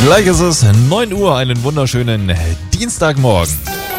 Gleich ist es 9 Uhr, einen wunderschönen Dienstagmorgen.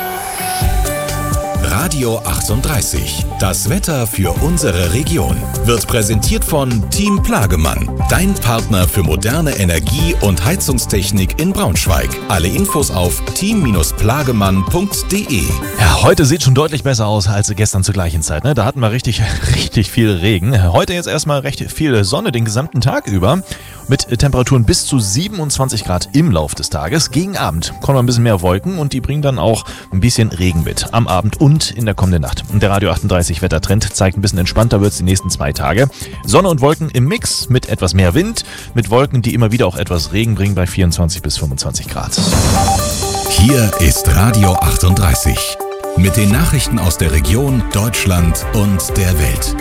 Radio 38, das Wetter für unsere Region, wird präsentiert von Team Plagemann, dein Partner für moderne Energie- und Heizungstechnik in Braunschweig. Alle Infos auf team-plagemann.de. Ja, heute sieht schon deutlich besser aus als gestern zur gleichen Zeit. Da hatten wir richtig viel Regen. Heute jetzt erstmal recht viel Sonne den gesamten Tag über. Mit Temperaturen bis zu 27 Grad im Lauf des Tages. Gegen Abend kommen ein bisschen mehr Wolken und die bringen dann auch ein bisschen Regen mit. Am Abend und in der kommenden Nacht. Und der Radio 38 Wettertrend zeigt ein bisschen entspannter wird es die nächsten 2 Tage. Sonne und Wolken im Mix mit etwas mehr Wind. Mit Wolken, die immer wieder auch etwas Regen bringen bei 24 bis 25 Grad. Hier ist Radio 38. Mit den Nachrichten aus der Region, Deutschland und der Welt.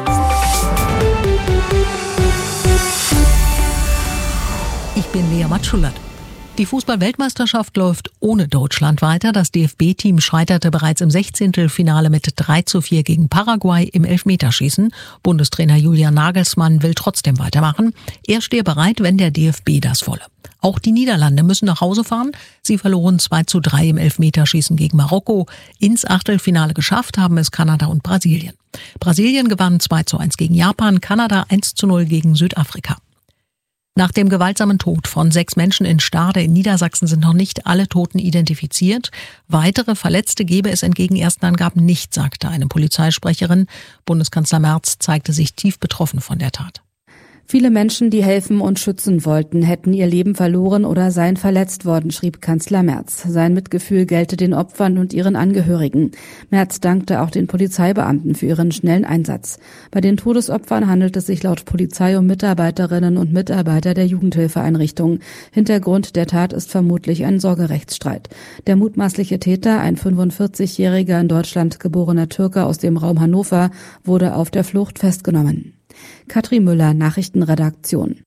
Ich bin Lea Matschulert. Die Fußball-Weltmeisterschaft läuft ohne Deutschland weiter. Das DFB-Team scheiterte bereits im 16. mit 3:4 gegen Paraguay im Elfmeterschießen. Bundestrainer Julian Nagelsmann will trotzdem weitermachen. Er stehe bereit, wenn der DFB das wolle. Auch die Niederlande müssen nach Hause fahren. Sie verloren 2:3 im Elfmeterschießen gegen Marokko. Ins Achtelfinale geschafft haben es Kanada und Brasilien. Brasilien gewann 2:1 gegen Japan, Kanada 1:0 gegen Südafrika. Nach dem gewaltsamen Tod von 6 Menschen in Stade in Niedersachsen sind noch nicht alle Toten identifiziert. Weitere Verletzte gebe es entgegen ersten Angaben nicht, sagte eine Polizeisprecherin. Bundeskanzler Merz zeigte sich tief betroffen von der Tat. Viele Menschen, die helfen und schützen wollten, hätten ihr Leben verloren oder seien verletzt worden, schrieb Kanzler Merz. Sein Mitgefühl gelte den Opfern und ihren Angehörigen. Merz dankte auch den Polizeibeamten für ihren schnellen Einsatz. Bei den Todesopfern handelt es sich laut Polizei um Mitarbeiterinnen und Mitarbeiter der Jugendhilfeeinrichtungen. Hintergrund der Tat ist vermutlich ein Sorgerechtsstreit. Der mutmaßliche Täter, ein 45-jähriger in Deutschland geborener Türke aus dem Raum Hannover, wurde auf der Flucht festgenommen. Katrin Müller, Nachrichtenredaktion.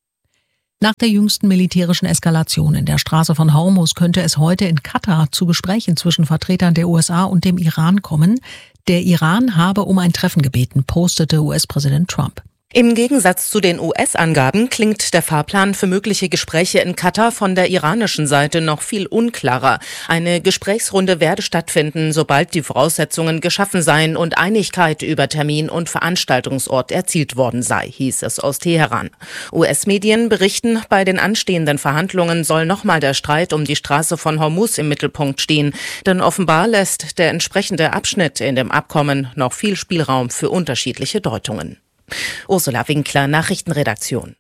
Nach der jüngsten militärischen Eskalation in der Straße von Hormuz könnte es heute in Katar zu Gesprächen zwischen Vertretern der USA und dem Iran kommen. Der Iran habe um ein Treffen gebeten, postete US-Präsident Trump. Im Gegensatz zu den US-Angaben klingt der Fahrplan für mögliche Gespräche in Katar von der iranischen Seite noch viel unklarer. Eine Gesprächsrunde werde stattfinden, sobald die Voraussetzungen geschaffen seien und Einigkeit über Termin und Veranstaltungsort erzielt worden sei, hieß es aus Teheran. US-Medien berichten, bei den anstehenden Verhandlungen soll nochmal der Streit um die Straße von Hormuz im Mittelpunkt stehen, denn offenbar lässt der entsprechende Abschnitt in dem Abkommen noch viel Spielraum für unterschiedliche Deutungen. Ursula Winkler, Nachrichtenredaktion.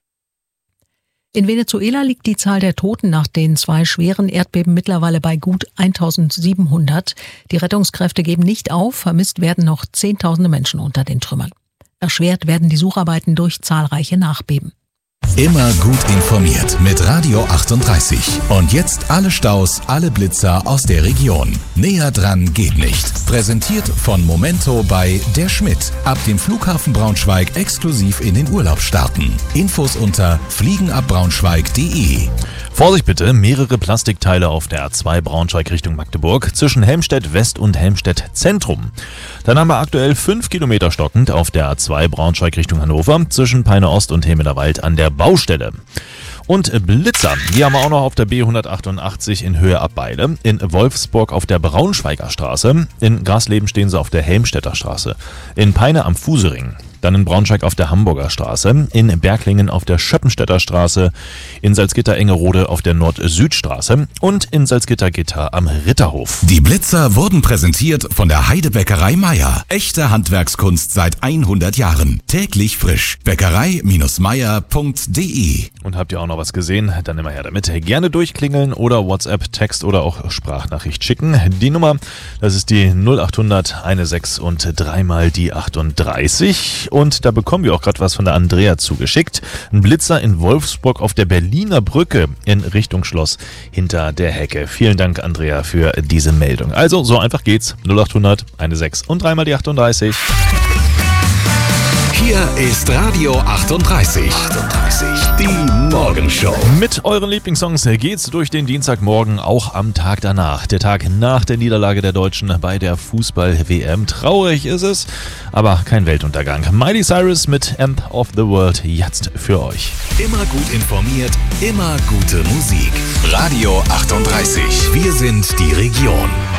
In Venezuela liegt die Zahl der Toten nach den 2 schweren Erdbeben mittlerweile bei gut 1700. Die Rettungskräfte geben nicht auf, vermisst werden noch Zehntausende Menschen unter den Trümmern. Erschwert werden die Sucharbeiten durch zahlreiche Nachbeben. Immer gut informiert mit Radio 38. Und jetzt alle Staus, alle Blitzer aus der Region. Näher dran geht nicht. Präsentiert von Momento bei Der Schmidt. Ab dem Flughafen Braunschweig exklusiv in den Urlaub starten. Infos unter fliegenabbraunschweig.de. Vorsicht bitte, mehrere Plastikteile auf der A2 Braunschweig Richtung Magdeburg zwischen Helmstedt West und Helmstedt Zentrum. Dann haben wir aktuell 5 Kilometer stockend auf der A2 Braunschweig Richtung Hannover zwischen Peine Ost und Hemederwald an der Baustelle. Und Blitzer, die haben wir auch noch auf der B188 in Höhe Abbeile, in Wolfsburg auf der Braunschweiger Straße, in Grasleben stehen sie auf der Helmstedter Straße, in Peine am Fusering. Dann in Braunschweig auf der Hamburger Straße, in Berglingen auf der Schöppenstädter Straße, in Salzgitter-Engerode auf der Nord-Süd-Straße und in Salzgitter-Gitter am Ritterhof. Die Blitzer wurden präsentiert von der Heidebäckerei Meier. Echte Handwerkskunst seit 100 Jahren. Täglich frisch. Bäckerei-meier.de. Und habt ihr auch noch was gesehen? Dann immer her damit. Gerne durchklingeln oder WhatsApp, Text oder auch Sprachnachricht schicken. Die Nummer, das ist die 0800 16 und 3 mal die 38. Und da bekommen wir auch gerade was von der Andrea zugeschickt. Ein Blitzer in Wolfsburg auf der Berliner Brücke in Richtung Schloss hinter der Hecke. Vielen Dank, Andrea, für diese Meldung. Also, so einfach geht's. 0800 16 und 3 mal die 38. Hier ist Radio 38. Die Morgenshow. Mit euren Lieblingssongs geht's durch den Dienstagmorgen, auch am Tag danach. Der Tag nach der Niederlage der Deutschen bei der Fußball-WM. Traurig ist es, aber kein Weltuntergang. Miley Cyrus mit End of the World jetzt für euch. Immer gut informiert, immer gute Musik. Radio 38. Wir sind die Region.